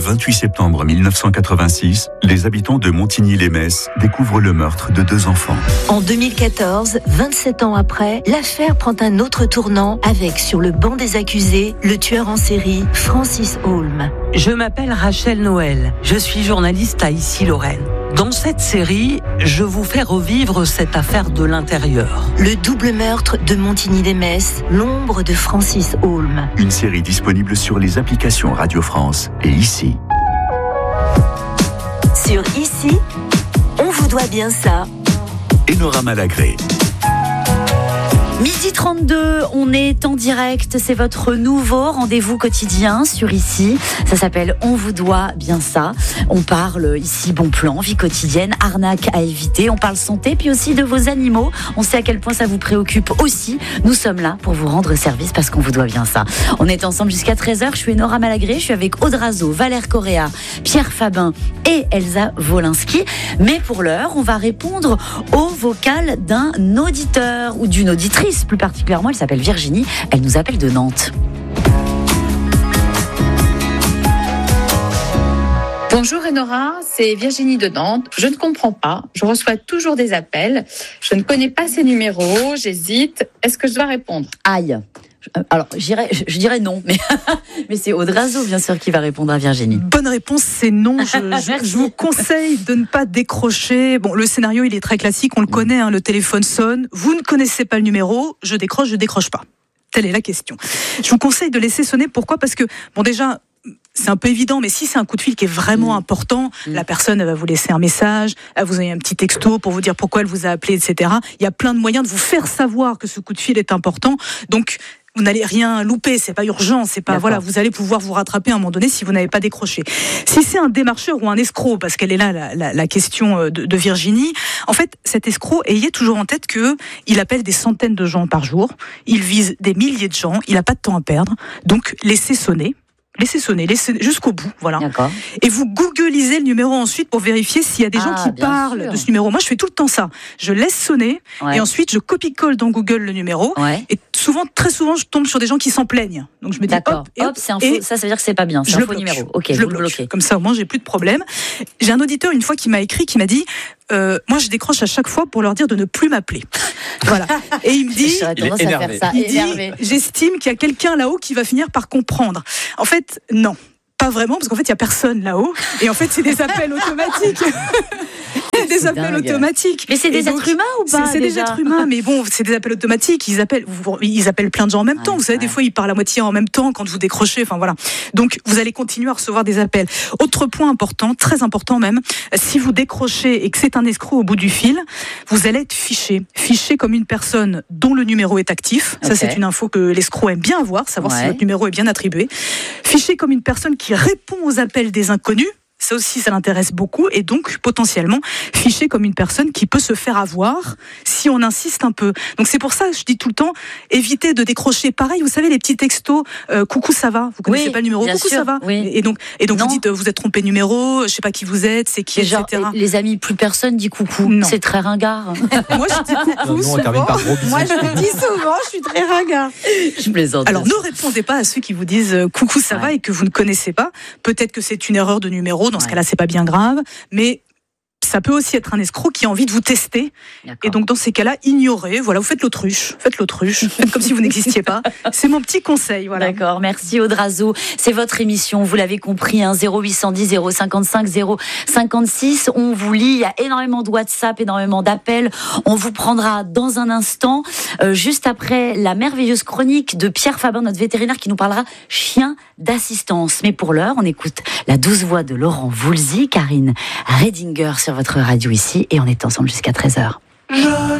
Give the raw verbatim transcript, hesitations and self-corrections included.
vingt-huit septembre mille neuf cent quatre-vingt-six, les habitants de Montigny-lès-Metz découvrent le meurtre de deux enfants. En deux mille quatorze, vingt-sept ans après, l'affaire prend un autre tournant avec, sur le banc des accusés, le tueur en série Francis Holm. Je m'appelle Rachel Noël, je suis journaliste à Issy-Lorraine. Dans cette série, je vous fais revivre cette affaire de l'intérieur. Le double meurtre de Montigny-lès-Metz, l'ombre de Francis Holm. Une série disponible sur les applications Radio France et Ici. Sur Ici, on vous doit bien ça. Enora Malagré. midi trente-deux, on est en direct, c'est votre nouveau rendez-vous quotidien sur Ici. Ça s'appelle On vous doit bien ça. On parle ici bon plan, vie quotidienne, arnaque à éviter. On parle santé, puis aussi de vos animaux. On sait à quel point ça vous préoccupe aussi. Nous sommes là pour vous rendre service parce qu'on vous doit bien ça. On est ensemble jusqu'à treize heures. Je suis Enora Malagré, je suis avec Aude Razo, Valère Correa, Pierre Fabin et Elsa Wolinski. Mais pour l'heure, on va répondre au vocal d'un auditeur ou d'une auditrice. Plus particulièrement, elle s'appelle Virginie, elle nous appelle de Nantes. Bonjour Enora, c'est Virginie de Nantes. Je ne comprends pas, je reçois toujours des appels, je ne connais pas ces numéros, j'hésite, est-ce que je dois répondre ? Aïe. Alors, j'irais, je dirais non, mais, mais c'est Aude Razo, bien sûr, qui va répondre à Virginie. Bonne réponse, c'est non. Je, je, je vous conseille de ne pas décrocher. Bon, le scénario, il est très classique, on le connaît, hein, le téléphone sonne, vous ne connaissez pas le numéro, je décroche, je décroche pas. Telle est la question. Je vous conseille de laisser sonner, pourquoi ? Parce que, bon, déjà, c'est un peu évident, mais si c'est un coup de fil qui est vraiment mmh. important, mmh. la personne elle va vous laisser un message, elle vous a un petit texto pour vous dire pourquoi elle vous a appelé, et cetera. Il y a plein de moyens de vous faire savoir que ce coup de fil est important. Donc, vous n'allez rien louper, c'est pas urgent, c'est pas, D'accord. voilà, vous allez pouvoir vous rattraper à un moment donné si vous n'avez pas décroché. Si c'est un démarcheur ou un escroc, parce qu'elle est là la, la, la question de, de Virginie, en fait, cet escroc, ayez toujours en tête que il appelle des centaines de gens par jour, il vise des milliers de gens, il a pas de temps à perdre, donc laissez sonner. Laissez sonner, laissez jusqu'au bout, voilà. D'accord. Et vous googlisez le numéro ensuite pour vérifier s'il y a des gens ah, qui parlent sûr. de ce numéro. Moi, je fais tout le temps ça. Je laisse sonner ouais. et ensuite je copie-colle dans Google le numéro. Ouais. Et souvent, très souvent, je tombe sur des gens qui s'en plaignent. Donc je me dis D'accord. hop, et hop, hop c'est un faux, ça, ça veut dire que c'est pas bien. C'est je un le faux bloque. numéro. Ok, je vous le le bloque. bloquez. Comme ça, au moins, j'ai plus de problème. J'ai un auditeur une fois qui m'a écrit, qui m'a dit. Euh, moi, je décroche à chaque fois pour leur dire de ne plus m'appeler. Voilà. Et il me dit, J'aurais tendance à faire ça. Il dit, j'estime qu'il y a quelqu'un là-haut qui va finir par comprendre. En fait, non. Pas vraiment, parce qu'en fait, il n'y a personne là-haut. Et en fait, c'est des appels automatiques. des c'est appels dingue. automatiques. Mais c'est des donc, êtres humains ou pas C'est, c'est des êtres humains, mais bon, c'est des appels automatiques. Ils appellent, ils appellent plein de gens en même temps. Ouais, vous savez, ouais. des fois, ils parlent à moitié en même temps quand vous décrochez. Enfin, voilà. Donc, vous allez continuer à recevoir des appels. Autre point important, très important même, si vous décrochez et que c'est un escroc au bout du fil, vous allez être fiché. Fiché comme une personne dont le numéro est actif. Ça, okay. c'est une info que l'escroc aime bien avoir, savoir ouais. si votre numéro est bien attribué. Fiché comme une personne qui répond aux appels des inconnus. Ça aussi, ça l'intéresse beaucoup. Et donc, potentiellement, fiché comme une personne qui peut se faire avoir si on insiste un peu. Donc, c'est pour ça que je dis tout le temps, évitez de décrocher. Pareil, vous savez, les petits textos, euh, coucou, ça va. Vous connaissez oui, pas le numéro, coucou, sûr, ça va. Oui. Et donc, et donc non. vous dites, vous êtes trompé de numéro, je sais pas qui vous êtes, c'est qui, genre, et cetera. Les amis, plus personne dit coucou. Non. C'est très ringard. Moi, je dis coucou non, souvent. Moi, je le dis souvent, je suis très ringard. Je plaisante. Alors, ne répondez pas à ceux qui vous disent euh, coucou, ça ouais. va et que vous ne connaissez pas. Peut-être que c'est une erreur de numéro. Dans ce ouais. cas-là, c'est pas bien grave. Mais ça peut aussi être un escroc qui a envie de vous tester. D'accord. Et donc, dans ces cas-là, ignorez. Voilà, vous faites l'autruche. Faites l'autruche. Faites comme si vous n'existiez pas. C'est mon petit conseil. Voilà. D'accord. Merci Aude Razo. C'est votre émission. Vous l'avez compris, hein, zéro huit cent dix, zéro cinquante-cinq, zéro cinquante-six. On vous lit. Il y a énormément de WhatsApp, énormément d'appels. On vous prendra dans un instant, euh, juste après la merveilleuse chronique de Pierre Fabin, notre vétérinaire, qui nous parlera chien d'assistance. Mais pour l'heure, on écoute la douce voix de Laurent Voulzy, Karine Redinger sur votre radio ici, et on est ensemble jusqu'à treize heures.